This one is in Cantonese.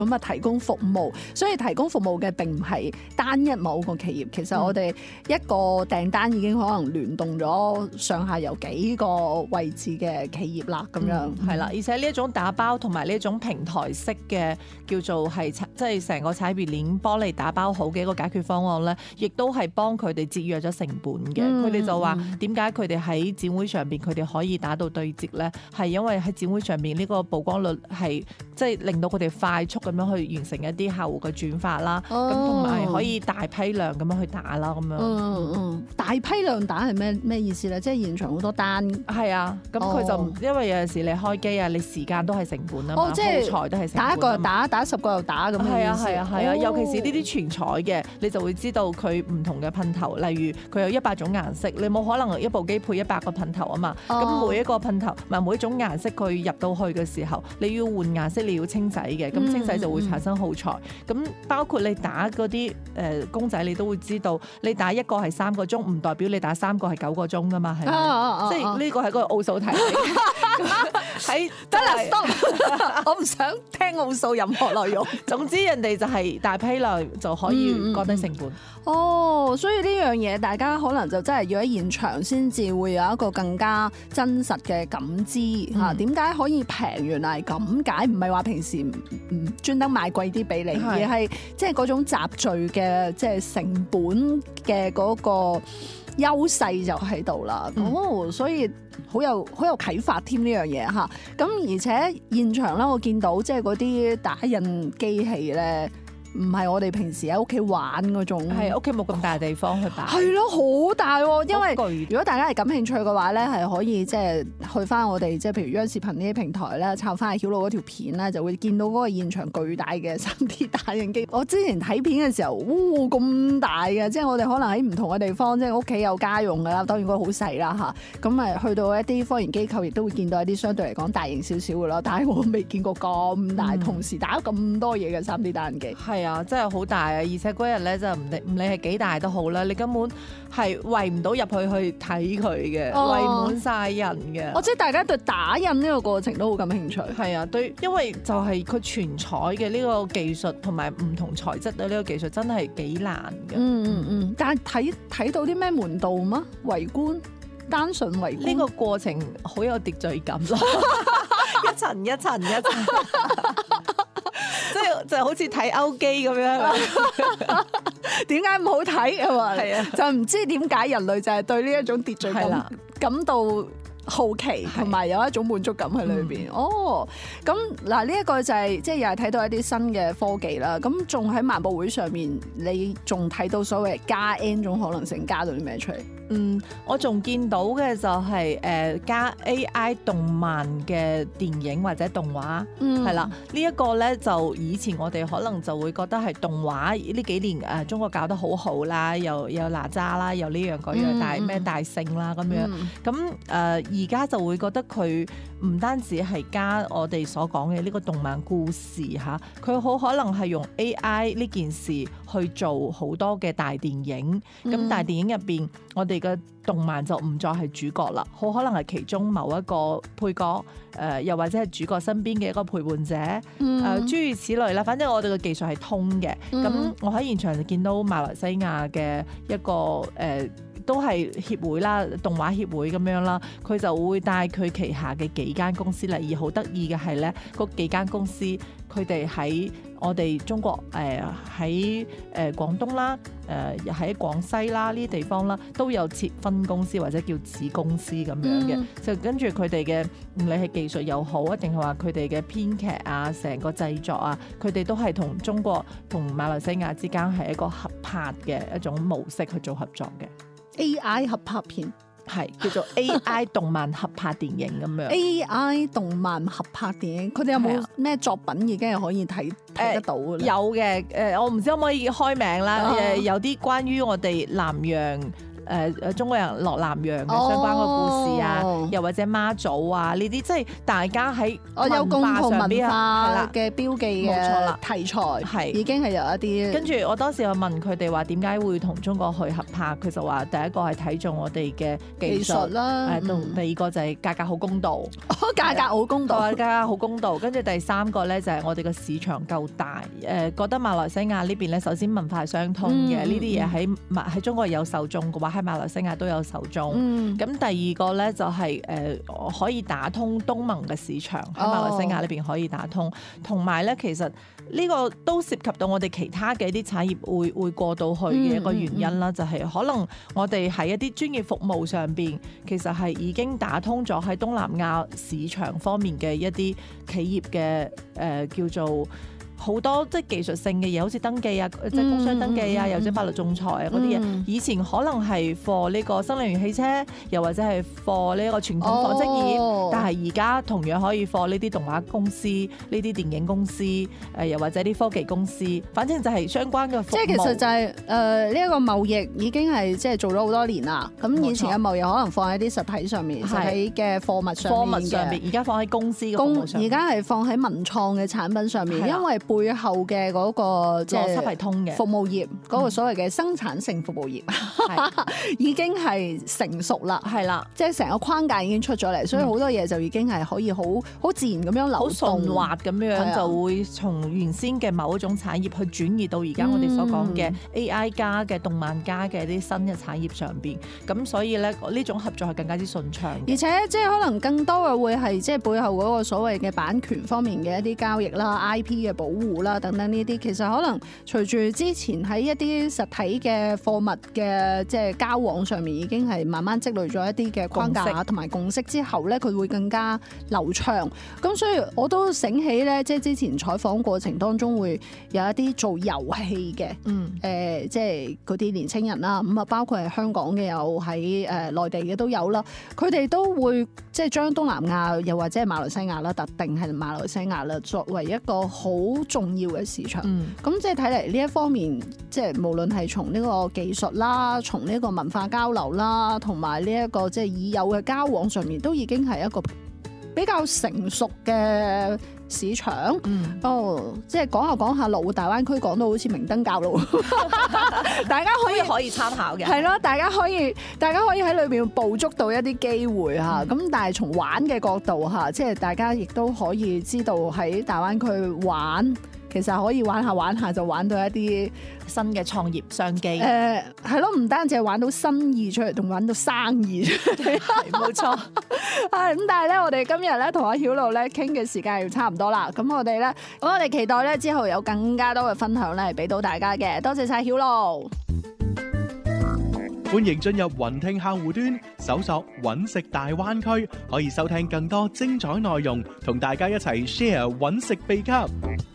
咁啊提供服務，所以提供服務嘅並唔係單一某個企業，其實我哋一個訂單已經可能聯動咗上下游幾個位置嘅企業啦，咁樣係啦，而且呢一種打包同埋呢一種平台式嘅叫做係即係成個產業鏈幫你打包好嘅一個解決方案咧，亦都係幫佢哋節約咗成本嘅。佢哋就話點解佢哋喺展會上邊佢哋可以打到對折咧？係因為喺展會上邊呢個曝光率係即係令到佢哋快速咁樣去完成一啲客戶嘅轉發啦，咁同埋可以大批量咁樣去打啦，咁樣。 大批量打係咩意思咧？即係現場好多單。 係啊，咁佢就因為有陣時你開機啊，你時間都係成本啊嘛， 即係耗材都係成本。 打一個又打10個又打咁樣。 係啊，尤其是呢啲全彩嘅，你就會知道佢唔同嘅噴頭，例如佢有100種顏色，你冇可能一部機配100個噴頭啊嘛。咁每一個噴頭，每一種顏色佢入到去嘅時候，你要換顏色，你要清洗嘅，咁清洗就會產生耗材。咁包括你打嗰啲公仔，你都會知道，你打一個係3個鐘，唔代表你打3個係9個鐘噶嘛，係咪？即係呢個係個奧數題嚟嘅。喺得啦，stop！我唔想聽奧數任何內容。 總之人哋就係大批量就可以降低成本。 所以呢樣嘢大家可能就真係要喺現場先至會有一個更加真實嘅感知嚇。點解可以平？原來係咁解，唔係話平時唔專登賣貴啲俾你，而係即係嗰種集聚嘅即係成本嘅嗰個優勢就喺度啦。所以好有啟發添呢樣嘢嚇。咁而且現場咧，我見到即係嗰啲打印機器咧，唔係我哋平時喺屋企玩嗰種， 係屋企冇咁大地方去擺。 係咯，好大喎！因為如果大家係感興趣嘅話咧，係可以即係去翻我哋即係譬如央視頻呢啲平台咧，抄翻曉露嗰條片咧，就會見到嗰個現場巨大嘅 3D 打印機。我之前睇片嘅時候，咁大嘅，即係我哋可能喺唔同嘅地方，即係屋企有家用㗎啦，當然嗰個好細啦嚇。咁誒去到一啲科研機構，亦都會見到一啲相對嚟講大型少少嘅咯。但係我未見過咁大，同時打咁多嘢嘅 3D 打印機。 係啊，真係好大啊！而且嗰日咧就唔理係幾大都好啦，你根本係圍唔到入去睇佢嘅，圍滿晒人嘅。 我知大家對打印呢個過程都好感興趣。 係啊，因為就係佢全彩嘅呢個技術同埋唔同材質嘅呢個技術真係幾難嘅。 但係睇到啲咩門道嗎？圍觀，單純圍觀。 呢個過程好有秩序感咯，一層一層一層。即係就好似睇歐機咁樣， 點解唔好睇啊？嘛， 係啊， 就唔知點解人類就係對呢一種秩序感到好奇，同埋有一種滿足感喺裏邊。咁嗱，呢一個就係即係又係睇到一啲新嘅科技啦。咁仲喺漫博會上面，你仲睇到所謂加 N 種可能性，加到啲咩出嚟？ 我仲見到嘅就係加 AI 動漫嘅電影或者動畫，係啦。呢一個咧就以前我哋可能就會覺得係動畫呢幾年中國搞得好好啦，又有哪吒啦，又呢樣嗰樣，但係咩大聖啦咁樣。咁而家就會覺得佢唔單止係加我哋所講嘅呢個動漫故事嚇，佢好可能係用 AI 呢件事去做好多嘅大電影。咁大電影入邊，我哋嘅動漫就唔再係主角啦，好可能係其中某一個配角，又或者係主角身邊嘅一個陪伴者，諸如此類啦。反正我哋嘅技術係通嘅。咁我喺現場就見到馬來西亞嘅一個都係協會啦，動畫協會咁樣啦，佢就會帶佢旗下嘅幾間公司嚟，而好得意嘅係咧，嗰幾間公司佢哋喺我哋中國喺廣東啦，喺廣西啦呢啲地方啦，都有設分公司或者叫子公司咁樣嘅，就跟住佢哋嘅唔理係技術又好，一定係話佢哋嘅編劇啊，成個製作啊，佢哋都係同中國同馬來西亞之間係一個合拍嘅一種模式去做合作嘅。 AI 合拍片係叫做 AI 動漫合拍電影咁樣。 AI 動漫合拍電影，佢哋有冇咩作品已經係可以睇得到嘅咧？ 有嘅，我唔知可唔可以開名啦。有啲關於我哋南洋中國人落南洋嘅相關嘅故事啊， 哦又或者媽祖啊呢啲，即係大家喺有共同文係化啦。 嘅標記冇錯啦嘅題材， 係已經係有一啲。 跟住我當時我問佢哋話點解會同中國去合拍，佢就話第一個係睇中我哋嘅技術啦， 同第二個就係價格好公道， 價格好公道， 價格好公道。跟住第三個咧就係我哋嘅市場夠大，覺得馬來西亞呢邊咧首先文化係相通嘅，呢啲嘢喺中國有受眾嘅話，喺馬來西亞都有受眾。咁第二個咧就係可以打通東盟嘅市場，喺馬來西亞呢邊可以打通，同埋咧其實呢個都涉及到我哋其他嘅一啲產業會過到去嘅一個原因啦，就係可能我哋喺一啲專業服務上邊，其實係已經打通咗喺東南亞市場方面嘅一啲企業嘅叫做。好多即係技術性嘅嘢，好似登記啊，即係工商登記啊，又或者法律仲裁啊嗰啲嘢。以前可能係 for 呢個新能源汽車，又或者係 for 呢個傳統紡織業，但係而家同樣可以 for 呢啲動畫公司、呢啲電影公司，又或者啲科技公司，反正就係相關嘅服務。 即係其實就係呢一個貿易已經係即係做咗好多年啦。咁以前嘅貿易可能放喺啲實體上面，實體嘅貨物上面， 而家放喺公司嘅服務上面， 而家係放喺文創嘅產品上面，因為背後嘅嗰個即係邏輯係通嘅服務業嗰個所謂嘅生產性服務業已經係成熟啦， 係啦， 即係成個框架已經出咗嚟，所以好多嘢就已經係可以好自然咁樣流動， 好順滑咁樣就會從原先嘅某一種產業去轉移到而家我哋所講嘅 AI 加嘅動漫加嘅啲新嘅產業上邊，咁所以咧呢種合作係更加之順暢， 而且即係可能更多嘅會係即係背後嗰個所謂嘅版權方面嘅一啲交易啦、IP 嘅保護啦等等呢啲，其實可能隨住之前喺一啲實體嘅貨物嘅即係交往上面已經係慢慢積累咗一啲嘅框架同埋共識之後咧，佢會更加流暢。咁所以我都醒起咧，即係之前採訪過程當中會有一啲做遊戲嘅，即係嗰啲年青人啦，咁啊包括係香港嘅有喺內地嘅都有啦，佢哋都會即係將東南亞又或者係馬來西亞啦，特定係馬來西亞啦，作為一個好重要嘅市場。咁即係睇嚟呢一方面，即係無論係從呢個技術啦，從呢個文化交流啦，同埋呢一個即係已有嘅交往上面，都已經係一個比較成熟嘅市場。即係講下講下，落戶大灣區講到好似明燈教路，大家可以參考嘅， 係咯，大家可以喺裏邊捕捉到一啲機會嚇。咁但係從玩嘅角度嚇，即係大家亦都可以知道喺大灣區玩。其實可以玩下就玩到一啲新嘅創業商機。 係咯，唔單止係玩到生意出嚟，仲玩到生意出嚟。 冇錯。 咁但係咧，我哋今日咧同阿曉露咧傾嘅時間要差唔多啦。咁我哋期待咧之後有更加多嘅分享咧，俾到大家嘅。多謝晒曉露。 歡迎進入雲聽客戶端，搜索揾食大灣區，可以收聽更多精彩內容，同大家一齊 share 揾食秘笈。